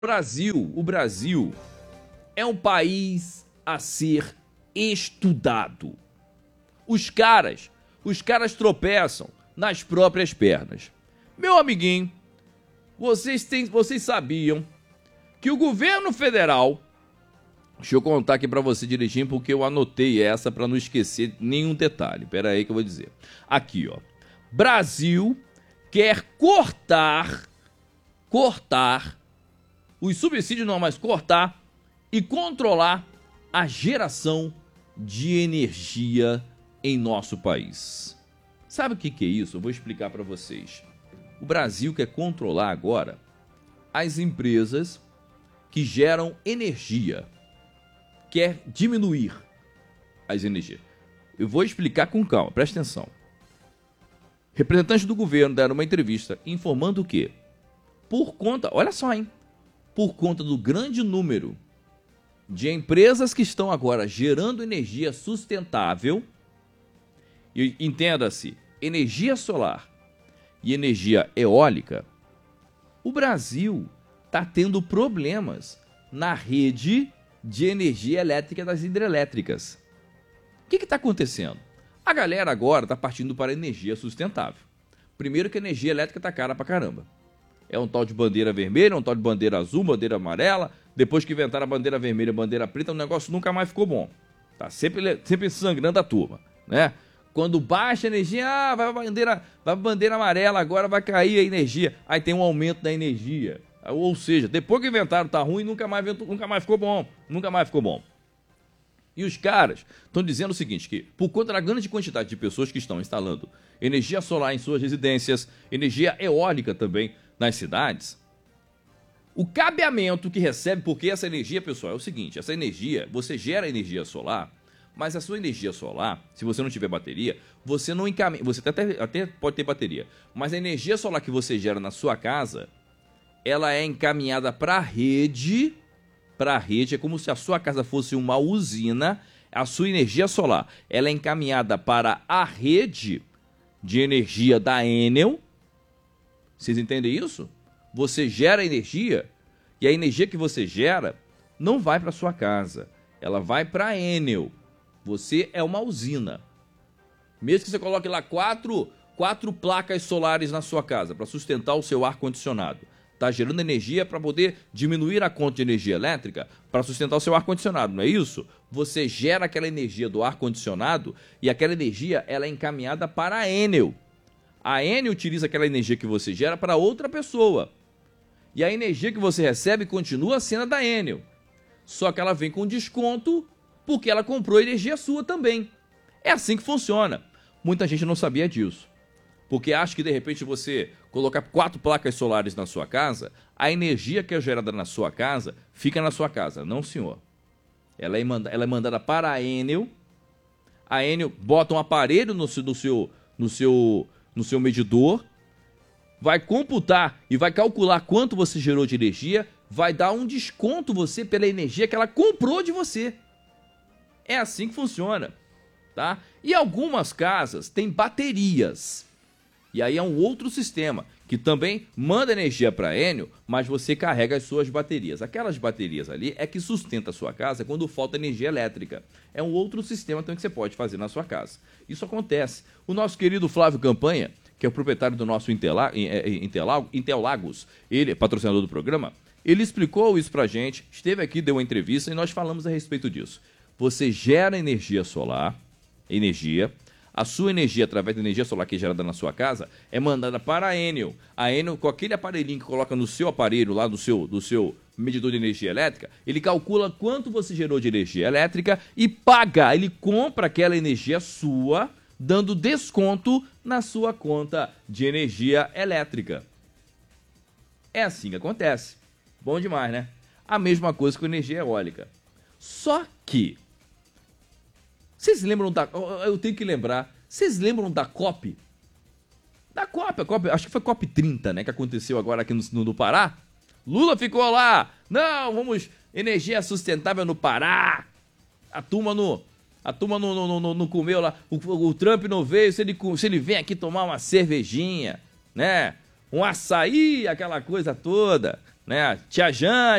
O Brasil é um país a ser estudado. Os caras tropeçam nas próprias pernas. Meu amiguinho, vocês sabiam que o governo federal... Deixa eu contar aqui pra você direitinho, porque eu anotei essa pra não esquecer nenhum detalhe. Pera aí que eu vou dizer. Aqui, ó. Brasil quer cortar os subsídios, não, mas cortar e controlar a geração de energia em nosso país. Sabe o que é isso? Eu vou explicar para vocês. O Brasil quer controlar agora as empresas que geram energia. Quer diminuir as energias. Eu vou explicar com calma, presta atenção. Representantes do governo deram uma entrevista informando que, por conta, olha só, hein? Por conta do grande número de empresas que estão agora gerando energia sustentável, e entenda-se, energia solar e energia eólica, o Brasil está tendo problemas na rede de energia elétrica das hidrelétricas. O que está acontecendo? A galera agora está partindo para a energia sustentável. Primeiro que a energia elétrica está cara pra caramba. É um tal de bandeira vermelha, um tal de bandeira azul, bandeira amarela. Depois que inventaram a bandeira vermelha e a bandeira preta, o negócio nunca mais ficou bom. Tá sempre sangrando a turma, né? Quando baixa a energia, vai a bandeira amarela, agora vai cair a energia. Aí tem um aumento da energia. Ou seja, depois que inventaram tá ruim, nunca mais ficou bom. Nunca mais ficou bom. E os caras estão dizendo o seguinte, que por conta da grande quantidade de pessoas que estão instalando energia solar em suas residências, energia eólica também nas cidades, o cabeamento que recebe, porque essa energia, pessoal, é o seguinte, essa energia, você gera energia solar, mas a sua energia solar, se você não tiver bateria, você não encaminha, você até pode ter bateria, mas a energia solar que você gera na sua casa, ela é encaminhada para a rede, é como se a sua casa fosse uma usina, a sua energia solar, ela é encaminhada para a rede de energia da Enel. Vocês entendem isso? Você gera energia e a energia que você gera não vai para sua casa, ela vai para a Enel. Você é uma usina. Mesmo que você coloque lá quatro placas solares na sua casa para sustentar o seu ar-condicionado, está gerando energia para poder diminuir a conta de energia elétrica para sustentar o seu ar-condicionado, não é isso? Você gera aquela energia do ar-condicionado e aquela energia ela é encaminhada para a Enel. A Enel utiliza aquela energia que você gera para outra pessoa. E a energia que você recebe continua sendo a da Enel. Só que ela vem com desconto porque ela comprou energia sua também. É assim que funciona. Muita gente não sabia disso. Porque acha que de repente você colocar 4 placas solares na sua casa, a energia que é gerada na sua casa fica na sua casa. Não, senhor. Ela é mandada para a Enel bota um aparelho no seu medidor, vai computar e vai calcular quanto você gerou de energia, vai dar um desconto você pela energia que ela comprou de você. É assim que funciona, tá? E algumas casas têm baterias. E aí é um outro sistema, que também manda energia para a Enel, mas você carrega as suas baterias. Aquelas baterias ali é que sustenta a sua casa quando falta energia elétrica. É um outro sistema também que você pode fazer na sua casa. Isso acontece. O nosso querido Flávio Campanha, que é o proprietário do nosso Intellagos, ele é patrocinador do programa, ele explicou isso pra gente, esteve aqui, deu uma entrevista e nós falamos a respeito disso. Você gera energia solar, a sua energia, através da energia solar que é gerada na sua casa, é mandada para a Enel. A Enel, com aquele aparelhinho que coloca no seu aparelho, lá do seu medidor de energia elétrica, ele calcula quanto você gerou de energia elétrica e paga. Ele compra aquela energia sua, dando desconto na sua conta de energia elétrica. É assim que acontece. Bom demais, né? A mesma coisa com energia eólica. Só que... Vocês lembram da... Eu tenho que lembrar. Vocês lembram da COP? Da COP, acho que foi COP 30, né? Que aconteceu agora aqui no Pará. Lula ficou lá. Não, vamos... Energia sustentável no Pará. A turma não comeu lá. O Trump não veio. Se ele vem aqui tomar uma cervejinha, né? Um açaí, aquela coisa toda, né? Tia Jan,